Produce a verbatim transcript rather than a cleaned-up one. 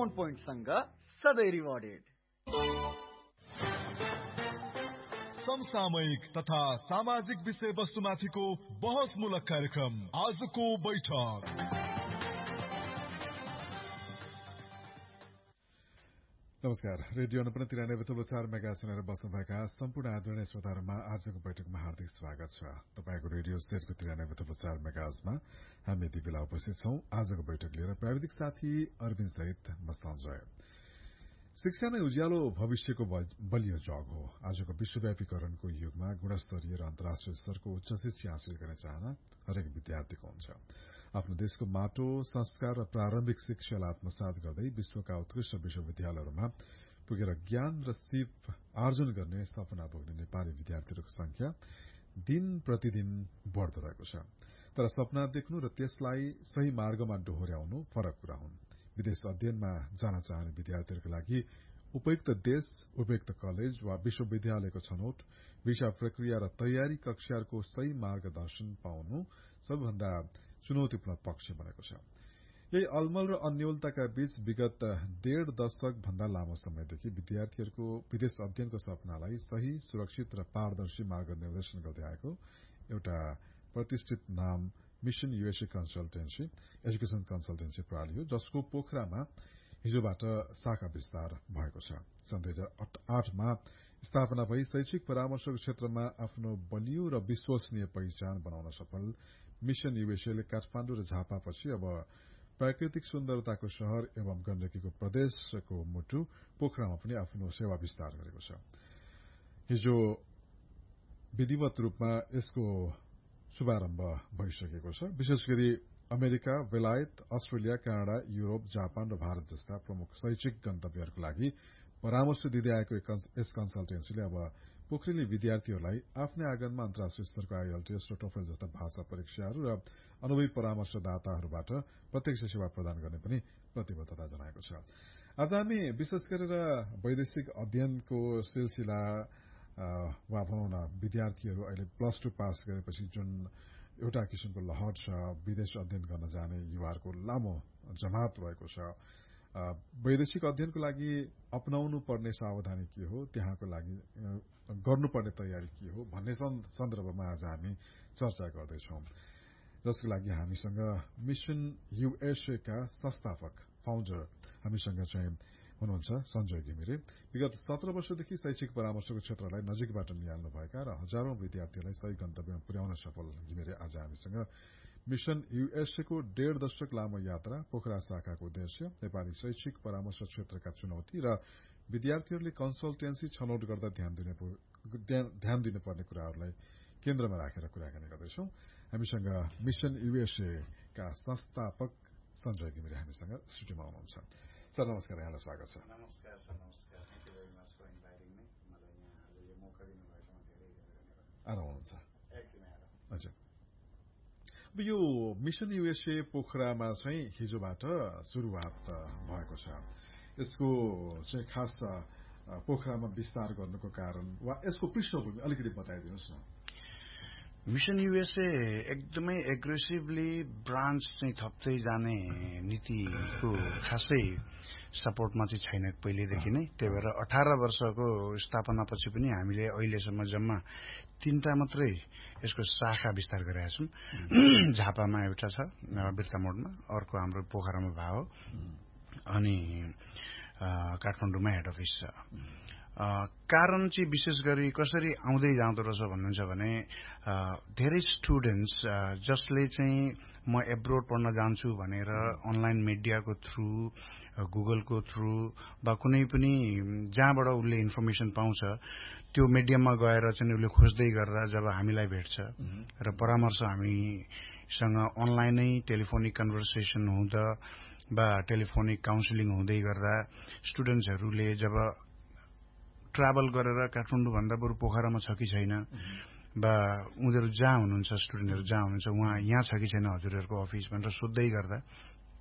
Discount पोइन्टसँग सधैँ rewarded. समसामयिक तथा सामाजिक विषयवस्तुमाथिको बहसमूलक कार्यक्रम आजको बैठक। नमस्कार, रेडियो अर्पण तिरानब्बे दशमलव चार मेगा सुनेर बस्नुभएका सम्पूर्ण आदरणीय श्रोताहरूमा आजको बैठकमा हार्दिक स्वागत छ। तपाईँको रेडियो सेटको तिरानब्बे दशमलव चार मेगाजमा हामी यति बेला उपस्थित छौं। आजको बैठक लिएर प्राविधिक साथी अरविन्द सहित म सञ्जय। शिक्षा नै उज्यालो भविष्यको बलियो जग हो। आजको विश्वव्यापीकरणको युगमा गुणस्तरीय र अन्तर्राष्ट्रिय स्तरको उच्च शिक्षा हासिल गर्ने चाहना हरेक विद्यार्थीको हुन्छ। आफ्नो देशको माटो, संस्कार र प्रारम्भिक शिक्षालाई आत्मसात गर्दै विश्वका उत्कृष्ट विश्वविद्यालयहरूमा पुगेर ज्ञान र सिप आर्जन गर्ने सपना बोक्ने नेपाली विद्यार्थीहरूको संख्या दिन प्रतिदिन बढ़दो रहेको छ। तर सपना देख्नु र त्यसलाई सही मार्गमा डोहोर्याउनु फरक कुरा हुन्। विदेश अध्ययनमा जान चाहने विद्यार्थीहरूको लागि उपयुक्त देश, उपयुक्त कलेज वा विश्वविद्यालयको छनौट, भिसा प्रक्रिया र तयारी कक्षाहरूको सही मार्गदर्शन पाउनु सबभन्दा चुनौतीपूर्ण पक्ष बनेको छ। यही अलमल र अन्योलताका बीच विगत डेढ़ दशक भन्दा लामो समयदेखि विद्यार्थीहरूको विदेश अध्ययनको सपनालाई सही, सुरक्षित र पारदर्शी मार्ग निर्देशन गर्दै आएको एउटा प्रतिष्ठित नाम mission USA consultancy education consultancy प्रणाली हो, जसको पोखरामा हिजोबाट शाखा विस्तार भएको छ। सन् दुई हजार आठमा स्थापना भई शैक्षिक परामर्शको क्षेत्रमा आफ्नो बलियो र विश्वसनीय पहिचान बनाउन सफल मिशन यूएसएले काठमाडौँ र झापापछि अब प्राकृतिक सुन्दरताको शहर एवं गण्डकीको प्रदेशको मुटु पोखरामा पनि आफ्नो सेवा विस्तार गरेको छ। हिजो विधिवत रूपमा यसको शुभारम्भ भइसकेको छ। विशेष गरी अमेरिका, बेलायत, अस्ट्रेलिया, कनाडा, युरोप, जापान र भारत जस्ता प्रमुख शैक्षिक गन्तव्यहरूको लागि परामर्श दिँदै आएको यस कन्सल्टेन्सीले अब पोखरेली विद्यार्थीहरूलाई आफ्नै आँगनमा अन्तर्राष्ट्रिय स्तरको आईएलटीएस र टोफेल जस्ता भाषा परीक्षाहरू र अनुभवी परामर्शदाताहरूबाट प्रत्यक्ष सेवा प्रदान गर्ने पनि प्रतिबद्धता जनाएको छ। आज हामी विशेष गरेर वैदेशिक अध्ययनको सिलसिला वा भनौँ न विद्यार्थीहरू अहिले प्लस टू पास गरेपछि जुन एउटा किसिमको लहर छ, विदेश अध्ययन गर्न जाने युवाहरूको लामो जमात रहेको छ, वैदेशिक अध्ययनको लागि अपनाउनु पर्ने सावधानी के हो, त्यहाँको लागि गर्नुपर्ने तयारी के हो भन्ने सन्दर्भमा आज हामी चर्चा गर्दैछौँ। जसको लागि हामीसँग मिशन यूएसए का संस्थापक फाउन्डर हामीसँग चाहिँ हुनुहुन्छ सञ्जय घिमिरे। विगत सत्र वर्षदेखि शैक्षिक परामर्शको क्षेत्रलाई नजिकबाट निहाल्नुभएका र हजारौं विद्यार्थीलाई सही गन्तव्यमा पुर्याउन सफल घिमिरे आज हामीसँग मिशन यूएसए को डेढ़ दशक लामो यात्रा, पोखरा शाखाको उद्देश्य, नेपाली शैक्षिक परामर्श क्षेत्रका चुनौती र विद्यार्थीहरूले कन्सल्टेन्सी छनौट गर्दा ध्यान दिने ध्यान दिनुपर्ने कुराहरूलाई केन्द्रमा राखेर कुराकानी गर्दैछौँ। हामीसँग मिशन यूएसए का संस्थापक सञ्जय घिमिरे हामीसँग स्टुडियोमा हुनुहुन्छ। सर नमस्कार, यहाँलाई स्वागत छ। नमस्कार सर, नमस्कार। Thank you very much for inviting me. मलाई यहाँ आज यो मौका दिनुभएकोमा धेरै धेरै धन्यवाद। आराम हुनुहुन्छ? एकदमै आराम। हजुर। अब यो मिशन यूएसए पोखरामा चाहिँ हिजोबाट सुरुवात भएको छ। यसको चाहिँ खास पोखरामा विस्तार गर्नुको कारण वा यसको पृष्ठभूमि अलिकति बताइदिनुहोस् न। मिशन यूएसए एकदमै एग्रेसिभली ब्रान्च चाहिँ थप्दै जाने नीतिको खासै सपोर्टमा चाहिँ छैन पहिलेदेखि नै। त्यही भएर अठार वर्षको स्थापनापछि पनि हामीले अहिलेसम्म जम्मा तीनटा मात्रै यसको शाखा विस्तार गरेका छौँ। झापामा एउटा छ बिर्ता मोडमा, अर्को हाम्रो पोखरामा भयो, अनि काठमाडौँमा हेड अफिस छ। कारण चाहिँ विशेष गरी कसरी आउँदै जाँदो रहेछ भन्नुहुन्छ भने धेरै स्टुडेन्ट्स जसले चाहिँ म एब्रोड पढ्न जान्छु भनेर अनलाइन मिडियाको थ्रु, गुगलको थ्रु वा कुनै पनि जहाँबाट उसले इन्फर्मेसन पाउँछ त्यो मिडियममा गएर चाहिँ उसले खोज्दै गर्दा जब हामीलाई भेट्छ र परामर्श हामीसँग अनलाइनै टेलिफोनिक कन्भर्सेसन हुँदा वा टेलिफोनिक काउन्सिलिङ हुँदै गर्दा स्टुडेन्ट्सहरूले जब ट्राभल गरेर काठमाडौँ भन्दा बरु पोखरामा छ कि छैन बा उनीहरू जहाँ हुनुहुन्छ स्टुडेन्टहरू जहाँ हुनुहुन्छ उहाँ यहाँ छ कि छैन हजुरहरूको अफिस भनेर सोध्दै गर्दा